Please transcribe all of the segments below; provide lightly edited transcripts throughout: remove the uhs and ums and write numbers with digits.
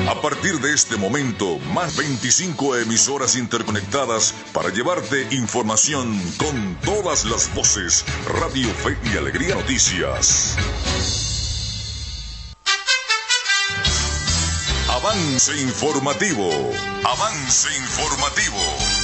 A partir de este momento, más 25 emisoras interconectadas para llevarte información con todas las voces. Radio Fe y Alegría Noticias. Avance informativo. Avance informativo.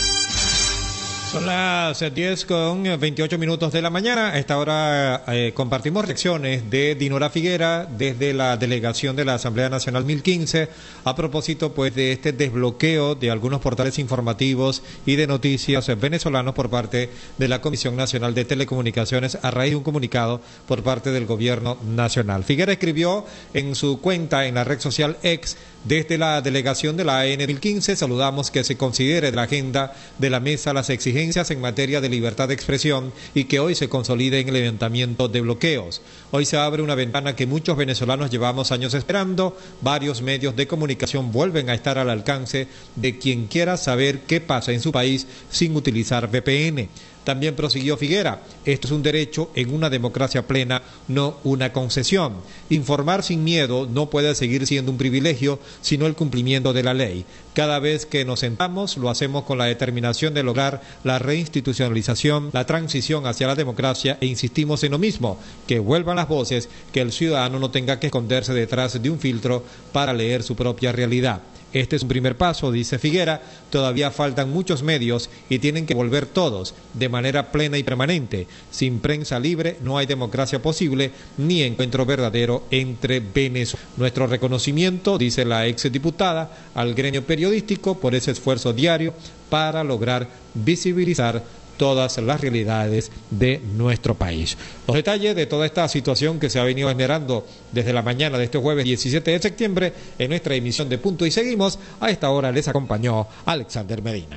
Son las 10:28 de la mañana. A esta hora compartimos reacciones de Dinora Figuera desde la delegación de la Asamblea Nacional 1015 a propósito pues de este desbloqueo de algunos portales informativos y de noticias venezolanos por parte de la Comisión Nacional de Telecomunicaciones a raíz de un comunicado por parte del Gobierno Nacional. Figuera escribió en su cuenta en la red social X: desde la delegación de la AN 1015 saludamos que se considere de la agenda de la mesa las exigencias en materia de libertad de expresión y que hoy se consolide en el levantamiento de bloqueos. Hoy se abre una ventana que muchos venezolanos llevamos años esperando. Varios medios de comunicación vuelven a estar al alcance de quien quiera saber qué pasa en su país sin utilizar VPN. También prosiguió Figuera: esto es un derecho en una democracia plena, no una concesión. Informar sin miedo no puede seguir siendo un privilegio, sino el cumplimiento de la ley. Cada vez que nos sentamos, lo hacemos con la determinación de lograr la reinstitucionalización, la transición hacia la democracia, e insistimos en lo mismo: que vuelvan las voces, que el ciudadano no tenga que esconderse detrás de un filtro para leer su propia realidad. Este es un primer paso, dice Figuera. Todavía faltan muchos medios y tienen que volver todos de manera plena y permanente. Sin prensa libre no hay democracia posible ni encuentro verdadero entre Venezuela. Nuestro reconocimiento, dice la exdiputada, al gremio periodístico por ese esfuerzo diario para lograr visibilizar todas las realidades de nuestro país. Los detalles de toda esta situación que se ha venido generando desde la mañana de este jueves 17 de septiembre en nuestra emisión de Punto y Seguimos. A esta hora les acompañó Alexander Medina.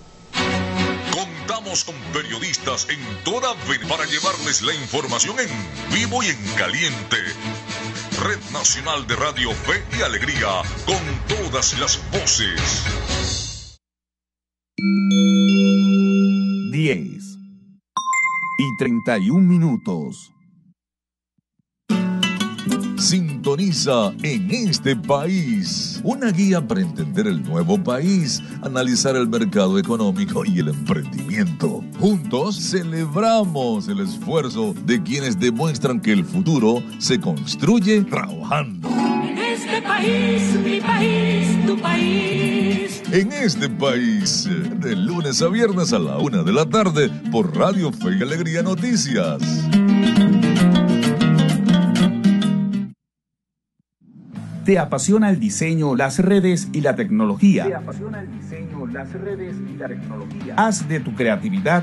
Contamos con periodistas en toda Venezuela para llevarles la información en vivo y en caliente. Red Nacional de Radio Fe y Alegría, con todas las voces. 10:31. Sintoniza En Este País, una guía para entender el nuevo país, analizar el mercado económico y el emprendimiento. Juntos celebramos el esfuerzo de quienes demuestran que el futuro se construye trabajando. En este país, mi país, tu país. En Este País, de lunes a viernes a la 1 de la tarde por Radio Fe y Alegría Noticias. ¿Te apasiona el diseño, las redes y la tecnología? Haz de tu creatividad